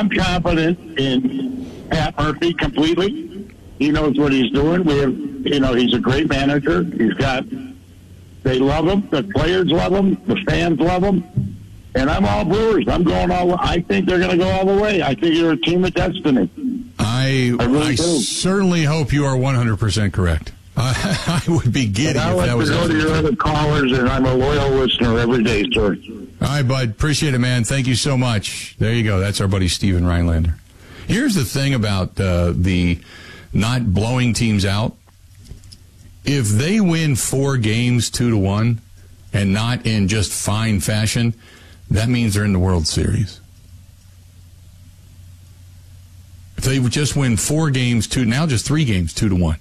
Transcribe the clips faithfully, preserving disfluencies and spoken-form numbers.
I'm confident in Pat Murphy completely. He knows what he's doing. We have, you know, he's a great manager. He's got, they love him. The players love him. The fans love him. And I'm all Brewers. I'm going all, I think they're going to go all the way. I think you're a team of destiny. I, I, really I certainly hope you are one hundred percent correct. I, I would be giddy I if like that was to go to your other callers, and I'm a loyal listener every day, sir. All right, bud. Appreciate it, man. Thank you so much. There you go. That's our buddy Steven Rhinelander. Here's the thing about uh, the not blowing teams out. If they win four games two to one and not in just fine fashion, that means they're in the World Series. If they just win four games, two, now just three games, two to one.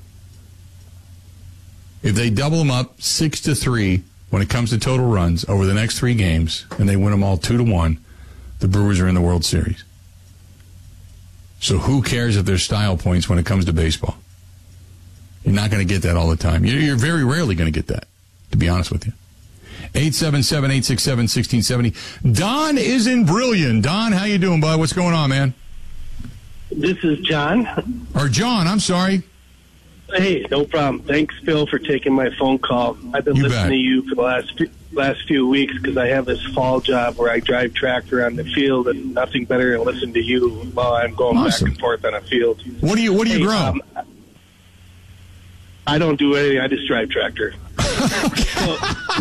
If they double them up six to three when it comes to total runs over the next three games, and they win them all two to one, the Brewers are in the World Series. So who cares if there's style points when it comes to baseball? You're not going to get that all the time. You're very rarely going to get that, to be honest with you. eight seven seven, eight six seven, one six seven zero. Don is in Brilliant. Don, how you doing, bud? What's going on, man? This is John. Or John, I'm sorry. Hey, no problem. Thanks, Phil, for taking my phone call. I've been You listening bet. to you for the last few, last few weeks because I have this fall job where I drive tractor on the field, and nothing better than listen to you while I'm going Awesome. back and forth on a field. What do you What do you Hey, grow? um, I don't do anything. I just drive tractor. So,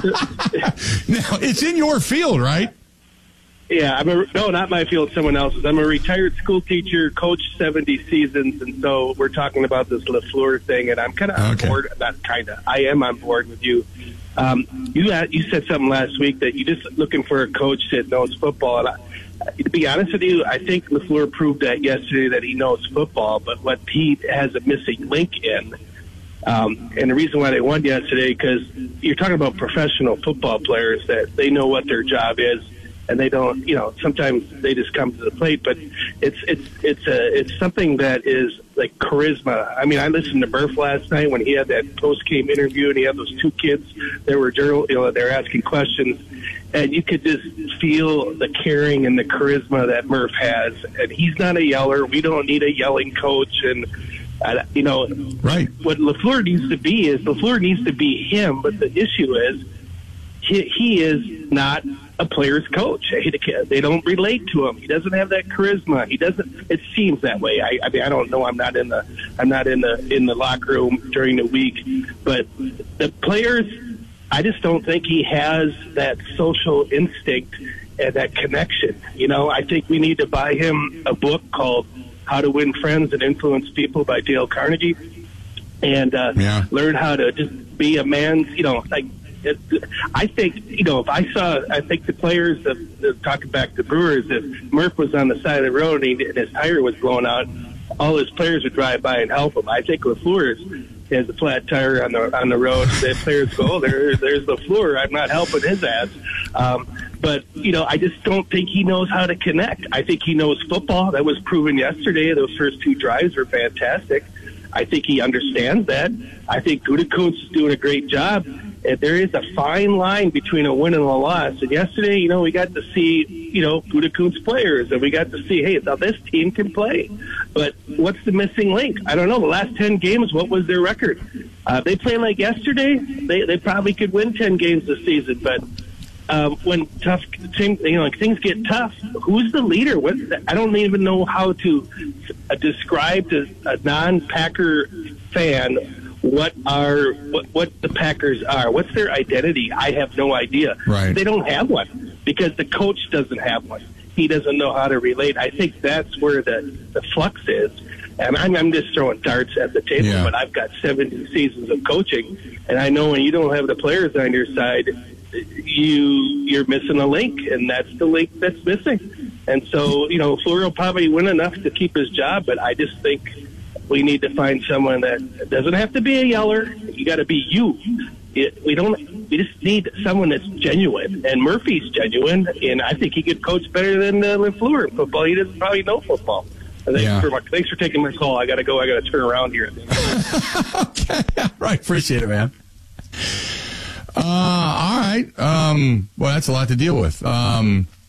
Now, it's in your field, right? yeah, I'm a, no, not my field, someone else's. I'm a retired school teacher, coached seventy seasons, and so we're talking about this LaFleur thing, and I'm kind of Okay. on board. Not kind of. I am on board with you. Um, you had, you said something last week that you're just looking for a coach that knows football. And I, to be honest with you, I think LaFleur proved that yesterday that he knows football, but what he has a missing link in. Um, and the reason why they won yesterday, because you're talking about professional football players that they know what their job is, and they don't, you know, sometimes they just come to the plate, but it's it's it's a it's something that is like charisma. I mean, I listened to Murph last night when he had that post game interview, and he had those two kids that were journal, you know, they're asking questions, and you could just feel the caring and the charisma that Murph has. And he's not a yeller. We don't need a yelling coach, and uh, you know, Right. what LaFleur needs to be is LaFleur needs to be him. But the issue is he, he is not a player's coach. They don't relate to him. He doesn't have that charisma. He doesn't. It seems that way. I, I mean, I don't know. I'm not in the. I'm not in the in the locker room during the week. But the players, I just don't think he has that social instinct and that connection. You know, I think we need to buy him a book called "How to Win Friends and Influence People" by Dale Carnegie, and uh, Yeah. learn how to just be a man. You know, like. It, I think, you know, if I saw, I think the players, that, that talking back to Brewers, if Murph was on the side of the road and, he, and his tire was blown out, all his players would drive by and help him. I think LaFleur has a flat tire on the on the road. The players go, oh, there, there's LaFleur. I'm not helping his ass. Um, but, you know, I just don't think he knows how to connect. I think he knows football. That was proven yesterday. Those first two drives were fantastic. I think he understands that. I think Gutekunst is doing a great job. And there is a fine line between a win and a loss. And yesterday, you know, we got to see, you know, Gutekunst players, and we got to see, hey, now this team can play. But what's the missing link? I don't know. The last ten games, what was their record? Uh, they play like yesterday, they they probably could win ten games this season. But um, when tough, things, you know, like things get tough, who's the leader? What, I don't even know how to uh, describe to a non-Packer fan what are what, what the Packers are. What's their identity? I have no idea. Right. They don't have one because the coach doesn't have one. He doesn't know how to relate. I think that's where the, the flux is. And I'm, I'm just throwing darts at the table, Yeah. but I've got seventy seasons of coaching, and I know when you don't have the players on your side, you you're missing a link, and that's the link that's missing. And so, you know, Fleur will probably win enough to keep his job, but I just think we need to find someone that doesn't have to be a yeller. You got to be you. It, we don't. We just need someone that's genuine, and Murphy's genuine, and I think he could coach better than uh, LaFleur in football. He doesn't probably know football. Thanks, Yeah. for my, thanks for taking my call. I got to go. I got to turn around here. Okay. Right. Appreciate it, man. Uh, all right. Um, well, that's a lot to deal with. Um,